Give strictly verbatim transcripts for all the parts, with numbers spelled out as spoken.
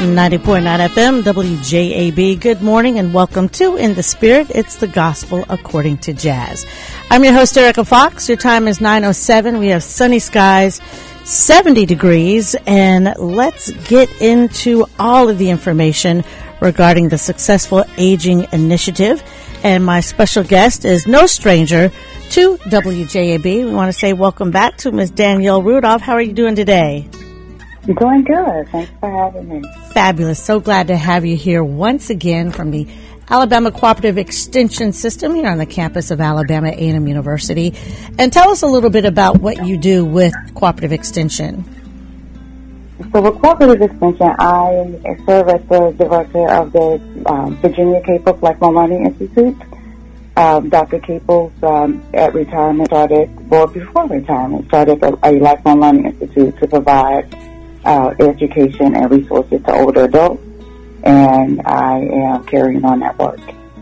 ninety point nine F M, W J A B. Good morning and welcome to In the Spirit. It's the Gospel According to Jazz. I'm your host, Erica Fox. Your time is nine oh seven. We have sunny skies, seventy degrees, and let's get into all of the information regarding the Successful Aging Initiative. And my special guest is no stranger to W J A B. We want to say welcome back to Miz Danielle Rudolph. How are you doing today? I'm doing good. Thanks for having me. Fabulous. So glad to have you here once again from the Alabama Cooperative Extension System here on the campus of Alabama A and M University. And tell us a little bit about what you do with Cooperative Extension. So with Cooperative Extension, I serve as the director of the um, Virginia Caples Lifelong Learning Institute. Um, Doctor Caples, um, at retirement, started, well, before retirement, started a, a Lifelong Learning Institute to provide Uh, education and resources to older adults, and I am carrying on that work.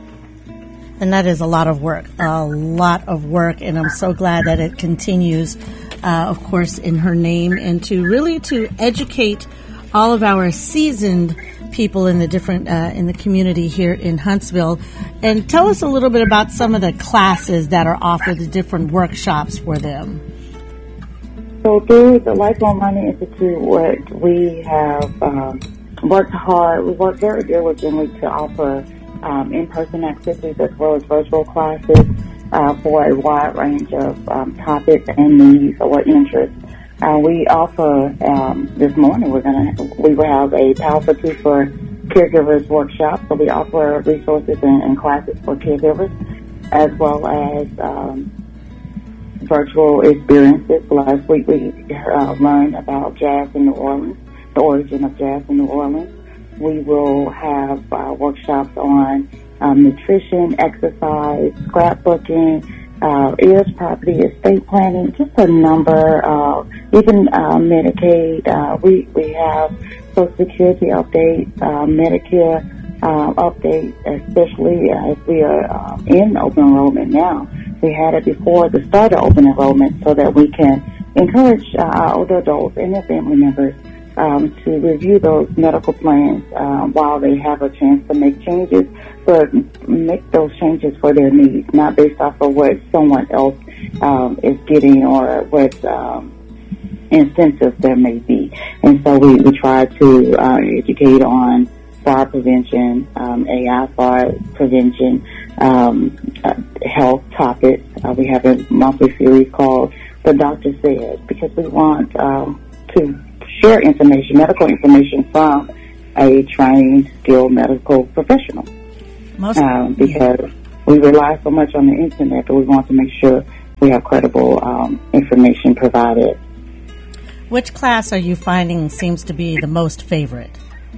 And that is a lot of work, a lot of work, and I'm so glad that it continues, uh, of course, in her name, and to really to educate all of our seasoned people in the different uh, in the community here in Huntsville. And tell us a little bit about some of the classes that are offered, the different workshops for them. So through the Lifelong Learning Institute, what we have um, worked hard, we worked very diligently to offer um, in-person activities as well as virtual classes uh, for a wide range of um, topics and needs or interests. Uh, we offer, um, this morning, we're gonna we will have a Powerful Two for Caregivers workshop. So we offer resources and, and classes for caregivers as well as um, virtual experiences. Last week we uh, learned about jazz in New Orleans, the origin of jazz in New Orleans. We will have uh, workshops on um, nutrition, exercise, scrapbooking, uh, heirs property, estate planning, just a number of, even uh, Medicaid. Uh, we, we have Social Security updates, uh, Medicare uh, updates, especially as we are uh, in open enrollment now. We had it before the start of open enrollment so that we can encourage uh, our older adults and their family members um, to review those medical plans um, while they have a chance to make changes, but make those changes for their needs, not based off of what someone else um, is getting or what um, incentives there may be. And so we, we try to uh, educate on fraud prevention, um, A I fraud prevention, um, uh, health topics. Uh, we have a monthly series called The Doctor Said, because we want um, to share information, medical information from a trained, skilled medical professional. Most, um, because yeah. we rely so much on the internet that we want to make sure we have credible um, information provided. Which class are you finding seems to be the most favorite?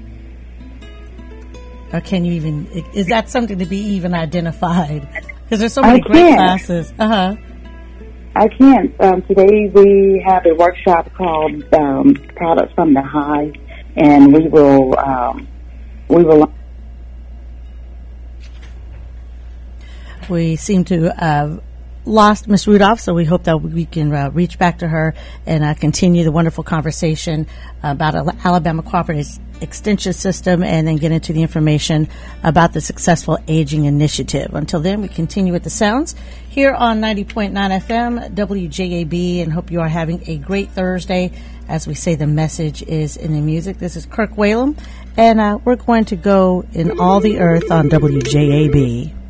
Or can you even, is that something to be even identified? Because there's so many I great can't. classes. Uh-huh. I can't. Um, today we have a workshop called um, Products from the Hive, and we will, um, we will. We seem to have lost Miz Rudolph, so we hope that we can uh, reach back to her and uh, continue the wonderful conversation about Alabama Cooperative Extension System, and then get into the information about the Successful Aging Initiative. Until then, we continue with the sounds here on ninety point nine F M, W J A B, and hope you are having a great Thursday. As we say, the message is in the music. This is Kirk Whalum, and uh, we're going to go in all the earth on W J A B.